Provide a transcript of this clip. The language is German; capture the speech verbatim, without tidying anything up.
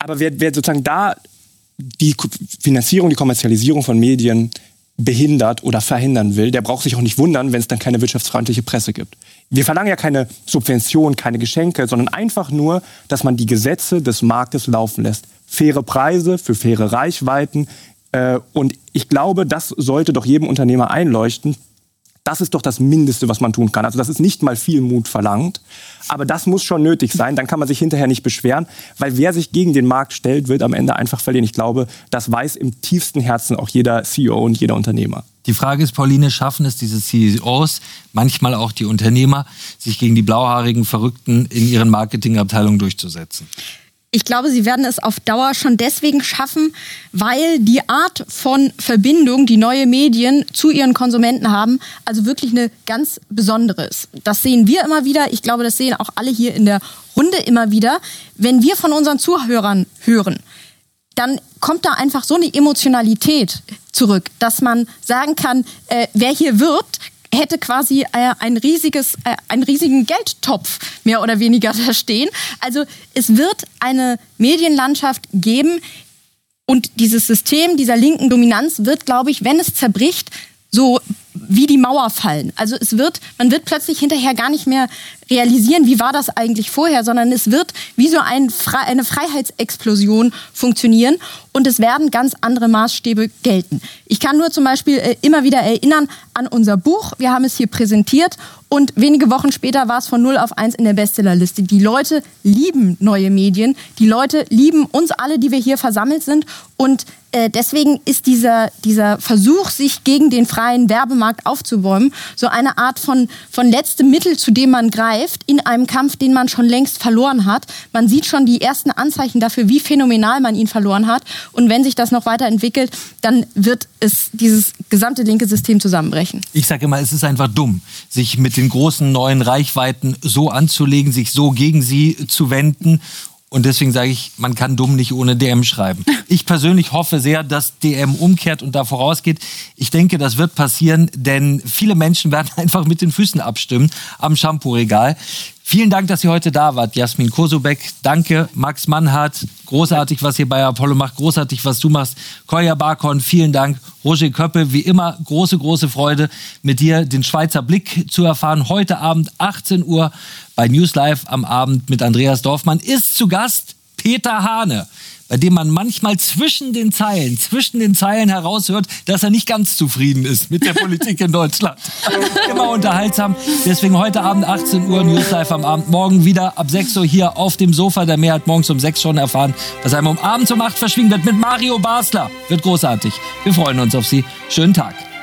Aber wer, wer sozusagen da die Finanzierung, die Kommerzialisierung von Medien behindert oder verhindern will, der braucht sich auch nicht wundern, wenn es dann keine wirtschaftsfreundliche Presse gibt. Wir verlangen ja keine Subventionen, keine Geschenke, sondern einfach nur, dass man die Gesetze des Marktes laufen lässt. Faire Preise für faire Reichweiten. Äh, und ich glaube, das sollte doch jedem Unternehmer einleuchten. Das ist doch das Mindeste, was man tun kann. Also das ist nicht mal viel Mut verlangt. Aber das muss schon nötig sein. Dann kann man sich hinterher nicht beschweren. Weil wer sich gegen den Markt stellt, wird am Ende einfach verlieren. Ich glaube, das weiß im tiefsten Herzen auch jeder C E O und jeder Unternehmer. Die Frage ist, Pauline, schaffen es diese C E Os, manchmal auch die Unternehmer, sich gegen die blauhaarigen Verrückten in ihren Marketingabteilungen durchzusetzen? Ich glaube, sie werden es auf Dauer schon deswegen schaffen, weil die Art von Verbindung, die neue Medien zu ihren Konsumenten haben, also wirklich eine ganz besondere ist. Das sehen wir immer wieder. Ich glaube, das sehen auch alle hier in der Runde immer wieder. Wenn wir von unseren Zuhörern hören, dann kommt da einfach so eine Emotionalität zurück, dass man sagen kann, äh, wer hier wirbt, hätte quasi äh, ein riesiges, äh, einen riesigen Geldtopf mehr oder weniger da stehen. Also es wird eine Medienlandschaft geben und dieses System dieser linken Dominanz wird, glaube ich, wenn es zerbricht, so wie die Mauer fallen. Also es wird, man wird plötzlich hinterher gar nicht mehr realisieren, wie war das eigentlich vorher, sondern es wird wie so ein Fre- eine Freiheitsexplosion funktionieren und es werden ganz andere Maßstäbe gelten. Ich kann nur zum Beispiel äh, immer wieder erinnern an unser Buch. Wir haben es hier präsentiert und wenige Wochen später war es von null auf eins in der Bestsellerliste. Die Leute lieben neue Medien. Die Leute lieben uns alle, die wir hier versammelt sind. Und äh, deswegen ist dieser, dieser Versuch, sich gegen den freien Werbemarkt aufzubäumen, so eine Art von, von letztem Mittel, zu dem man greift, in einem Kampf, den man schon längst verloren hat. Man sieht schon die ersten Anzeichen dafür, wie phänomenal man ihn verloren hat. Und wenn sich das noch weiterentwickelt, dann wird es dieses gesamte linke System zusammenbrechen. Ich sage immer, es ist einfach dumm, sich mit den großen neuen Reichweiten so anzulegen, sich so gegen sie zu wenden. Und deswegen sage ich, man kann dumm nicht ohne D M schreiben. Ich persönlich hoffe sehr, dass D M umkehrt und da vorausgeht. Ich denke, das wird passieren, denn viele Menschen werden einfach mit den Füßen abstimmen am Shampoo-Regal. Vielen Dank, dass ihr heute da wart, Jasmin Kosobeck. Danke, Max Mannhardt. Großartig, was ihr bei Apollo macht. Großartig, was du machst. Kolja Barkon, vielen Dank. Roger Köppe, wie immer, große, große Freude, mit dir den Schweizer Blick zu erfahren. Heute Abend, achtzehn Uhr, bei News Live am Abend mit Andreas Dorfmann. Ist zu Gast Peter Hane, bei dem man manchmal zwischen den Zeilen, zwischen den Zeilen heraushört, dass er nicht ganz zufrieden ist mit der Politik in Deutschland. Immer unterhaltsam. Deswegen heute Abend achtzehn Uhr, News Live am Abend. Morgen wieder ab sechs Uhr hier auf dem Sofa. Der Meer hat morgens um sechs schon erfahren, was einem um abends um acht verschwiegen wird mit Mario Basler. Wird großartig. Wir freuen uns auf Sie. Schönen Tag.